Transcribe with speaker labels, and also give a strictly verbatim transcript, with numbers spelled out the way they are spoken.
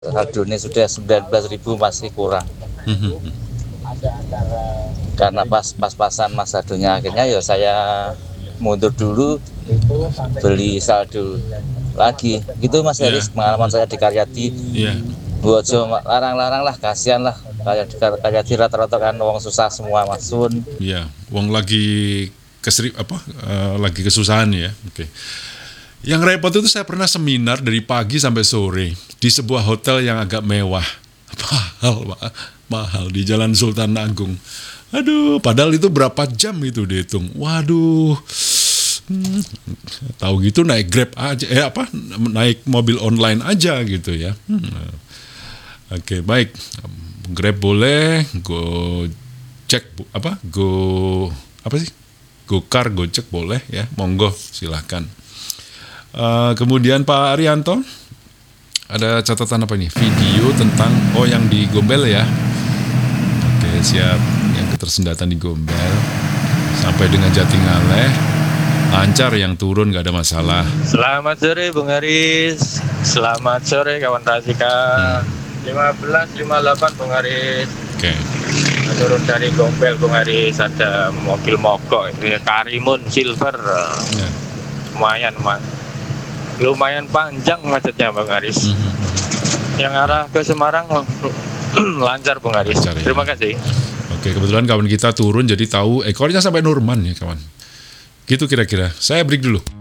Speaker 1: Saldonya sudah sembilan belas ribu masih kurang.
Speaker 2: Mhm.
Speaker 1: Karena pas pas-pasan mas saldonya, akhirnya ya saya mundur dulu beli saldo lagi. Gitu Mas
Speaker 2: Ya.
Speaker 1: Heris, pengalaman saya di Karyadi.
Speaker 2: Iya.
Speaker 1: Bojo larang-larang lah, kasihan lah. Kayak di Karyadi rata-rata kan wong susah semua Mas Sun.
Speaker 2: Iya, wong lagi keseri apa eh, lagi kesusahan ya. Oke. Yang repot itu saya pernah seminar dari pagi sampai sore di sebuah hotel yang agak mewah. Mahal, ma- mahal di Jalan Sultan Agung. Aduh, padahal itu berapa jam itu dihitung. Waduh. Hmm, tahu gitu naik Grab aja eh apa naik mobil online aja gitu ya. Hmm. Oke, baik. Grab boleh, go cek apa? Go apa sih? Go car, go cek boleh ya. Monggo silahkan. Uh, kemudian Pak Arianto, ada catatan apa nih? Video tentang oh yang di Gombel ya. Oke, siap. Yang ketersendatan di Gombel sampai dengan Jatingaleh lancar, yang turun nggak ada masalah.
Speaker 3: Selamat sore Bung Haris. Selamat sore kawan Rasika. Hmm. lima belas lima puluh delapan Bung Haris.
Speaker 2: Oke.
Speaker 3: Turun dari Gombel Bung Haris, ada mobil mogok itu ya, Karimun Silver.
Speaker 2: Ya.
Speaker 3: Lumayan mas. Lumayan panjang macetnya Bung Haris.
Speaker 2: Mm-hmm.
Speaker 3: Yang arah ke Semarang lancar Bung Haris.
Speaker 2: Lancar, ya.
Speaker 3: Terima kasih.
Speaker 2: Oke, kebetulan kawan kita turun jadi tahu ekornya sampai Nurman ya kawan. Gitu kira-kira. Saya break dulu.